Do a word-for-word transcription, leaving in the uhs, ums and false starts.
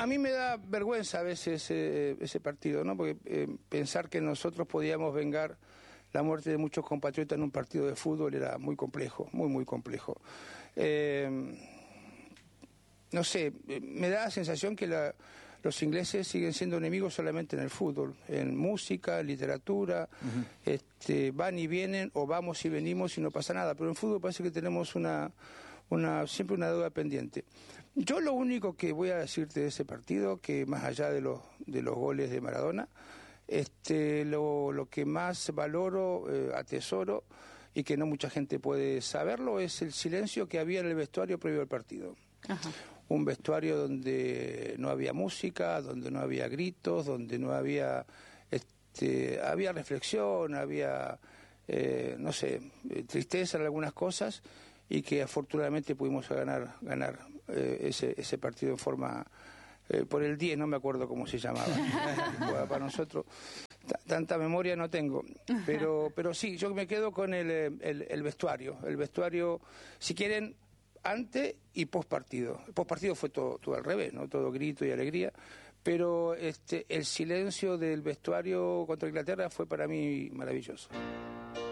a mí me da vergüenza a veces eh, ese partido, ¿no? Porque eh, pensar que nosotros podíamos vengar la muerte de muchos compatriotas en un partido de fútbol era muy complejo, muy, muy complejo. Eh, no sé, me da la sensación que la, los ingleses siguen siendo enemigos solamente en el fútbol, en música, en literatura, uh-huh. este, van y vienen, o vamos y venimos y no pasa nada, pero en fútbol parece que tenemos una, una siempre una deuda pendiente. Yo lo único que voy a decirte de ese partido, que más allá de los, de los goles de Maradona, Este, lo, lo que más valoro, eh, atesoro, y que no mucha gente puede saberlo, es el silencio que había en el vestuario previo al partido. Ajá. Un vestuario donde no había música, donde no había gritos, donde no había, este, había reflexión, había, eh, no sé, tristeza en algunas cosas, y que afortunadamente pudimos ganar, ganar eh, ese, ese partido en forma... Eh, por el diez, no me acuerdo cómo se llamaba. Para nosotros, tanta memoria no tengo. Pero pero sí, yo me quedo con el, el, el vestuario. El vestuario, si quieren, antes y post partido. Post partido fue todo, todo al revés, ¿no? Todo grito y alegría. Pero este el silencio del vestuario contra Inglaterra fue para mí maravilloso.